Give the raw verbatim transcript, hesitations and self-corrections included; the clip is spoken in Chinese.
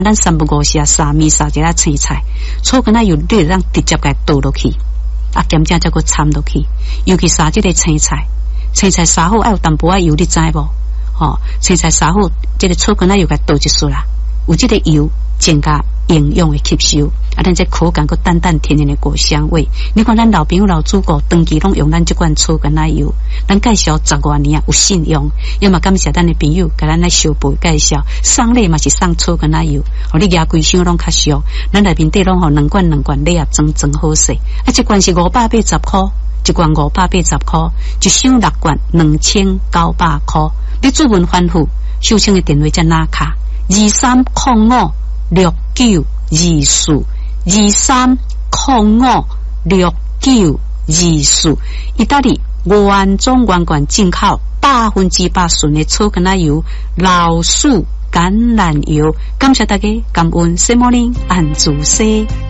咱三不五时啊，撒米撒一下青菜，醋跟奶油你让直接给倒落去，啊，咸正再个掺落去，尤其撒这个青菜，青菜撒好爱有淡薄仔油，你知无？哦，青菜撒好，这个醋跟奶油给倒一束啦，有这个油增加营养的吸收，啊，咱这口感个淡淡甜甜的果香味。你看咱老朋友老祖国长期拢用咱这款醋跟奶油，咱介绍十多年啊，有信用。要么感谢咱的朋友，给咱来小辈介绍，送礼嘛是送醋跟奶油，互你牙规箱拢较俗。咱内面底拢吼两罐两罐礼盒装装好势，啊，一罐是五百八十块，一罐五百八十块，一箱六罐两千九百块。你注文反复，秀清的电话在哪卡？二三零五六九二四，二三零五六九二四。意大利原装原罐进口百分之百纯的草根奶油、老树橄榄油。感谢大家，感恩 Good morning 安主西。